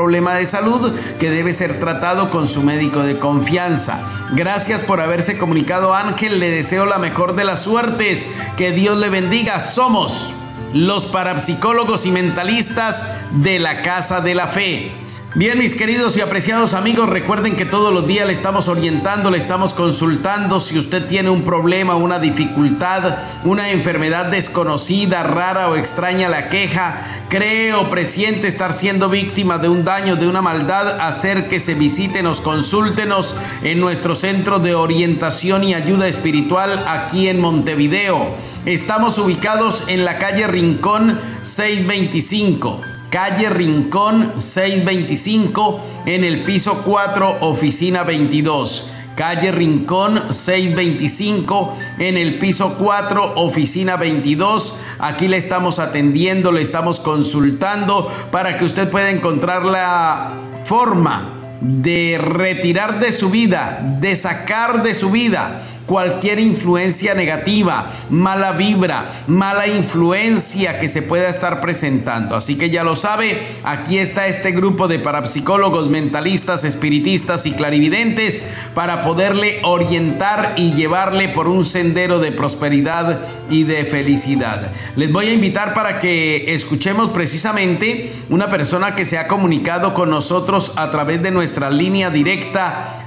problema de salud que debe ser tratado con su médico de confianza. Gracias por haberse comunicado, Ángel. Le deseo la mejor de las suertes. Que Dios le bendiga. Somos los parapsicólogos y mentalistas de la Casa de la Fe. Bien, mis queridos y apreciados amigos, recuerden que todos los días le estamos orientando, le estamos consultando. Si usted tiene un problema, una dificultad, una enfermedad desconocida, rara o extraña la queja, cree o presiente estar siendo víctima de un daño, de una maldad, acérquese, visítenos, consúltenos en nuestro centro de orientación y ayuda espiritual aquí en Montevideo. Estamos ubicados en la calle Rincón 625. Calle Rincón 625, en el piso 4, oficina 22. Calle Rincón 625, en el piso 4, oficina 22. Aquí le estamos atendiendo, le estamos consultando para que usted pueda encontrar la forma de retirar de su vida, de sacar de su vida cualquier influencia negativa, mala vibra, mala influencia que se pueda estar presentando. Así que ya lo sabe, aquí está este grupo de parapsicólogos, mentalistas, espiritistas y clarividentes para poderle orientar y llevarle por un sendero de prosperidad y de felicidad. Les voy a invitar para que escuchemos precisamente una persona que se ha comunicado con nosotros a través de nuestra línea directa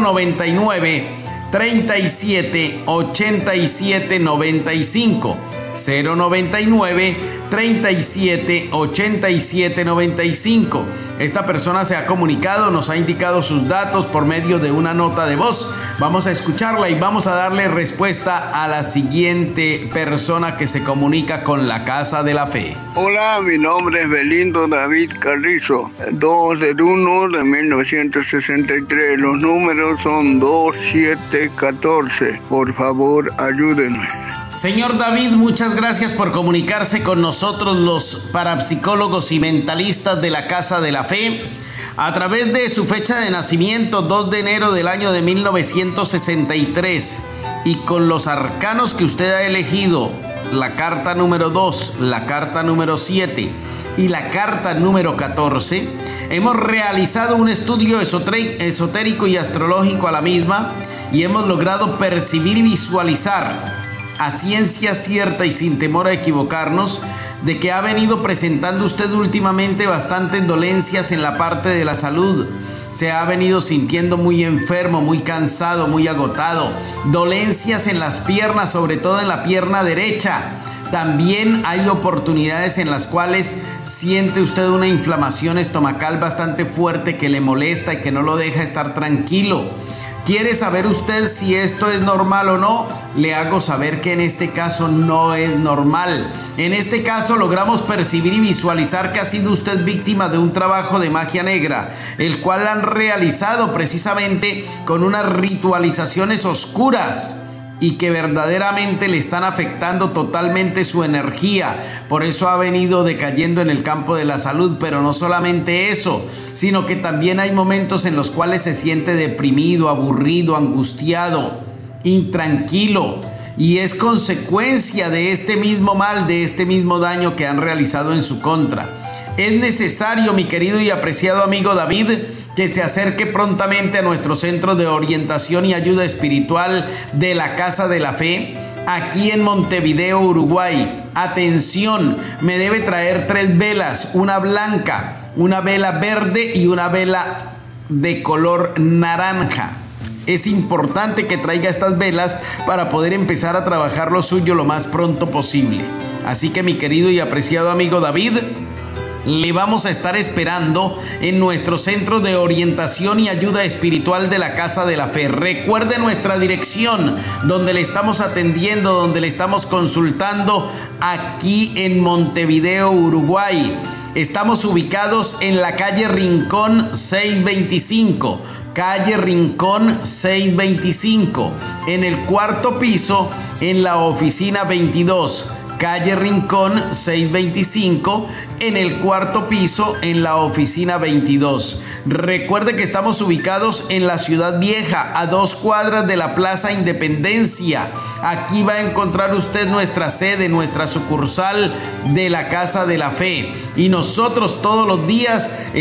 099 37 87 95 099 37 87 95. Esta persona se ha comunicado, nos ha indicado sus datos por medio de una nota de voz. Vamos a escucharla y vamos a darle respuesta a la siguiente persona que se comunica con la Casa de la Fe. Hola, mi nombre es Belindo David Carrizo, 2/1 de 1963. Los números son 2714. Por favor, ayúdenme. Señor David, muchas gracias por comunicarse con nosotros, los parapsicólogos y mentalistas de la Casa de la Fe. A través de su fecha de nacimiento, 2 de enero del año de 1963, y con los arcanos que usted ha elegido, la carta número 2, la carta número 7 y la carta número 14, hemos realizado un estudio esotérico y astrológico a la misma y hemos logrado percibir y visualizar a ciencia cierta y sin temor a equivocarnos de que ha venido presentando usted últimamente bastantes dolencias en la parte de la salud. Se ha venido sintiendo muy enfermo, muy cansado, muy agotado. Dolencias en las piernas, sobre todo en la pierna derecha. También hay oportunidades en las cuales siente usted una inflamación estomacal bastante fuerte que le molesta y que no lo deja estar tranquilo. ¿Quiere saber usted si esto es normal o no? Le hago saber que en este caso no es normal. En este caso logramos percibir y visualizar que ha sido usted víctima de un trabajo de magia negra, el cual han realizado precisamente con unas ritualizaciones oscuras y que verdaderamente le están afectando totalmente su energía. Por eso ha venido decayendo en el campo de la salud, pero no solamente eso, sino que también hay momentos en los cuales se siente deprimido, aburrido, angustiado, intranquilo, y es consecuencia de este mismo mal, de este mismo daño que han realizado en su contra. Es necesario, mi querido y apreciado amigo David, que se acerque prontamente a nuestro centro de orientación y ayuda espiritual de la Casa de la Fe, aquí en Montevideo, Uruguay. Atención, me debe traer 3 velas, una blanca, una vela verde y una vela de color naranja. Es importante que traiga estas velas para poder empezar a trabajar lo suyo lo más pronto posible. Así que, mi querido y apreciado amigo David, le vamos a estar esperando en nuestro centro de orientación y ayuda espiritual de la Casa de la Fe. Recuerde nuestra dirección, donde le estamos atendiendo, donde le estamos consultando, aquí en Montevideo, Uruguay. Estamos ubicados en la calle Rincón 625. Calle Rincón 625, en el 4º piso, en la oficina 22. Calle Rincón 625, en el 4º piso, en la oficina 22. Recuerde que estamos ubicados en la Ciudad Vieja, a 2 cuadras de la Plaza Independencia. Aquí va a encontrar usted nuestra sede, nuestra sucursal de la Casa de la Fe. Y nosotros todos los días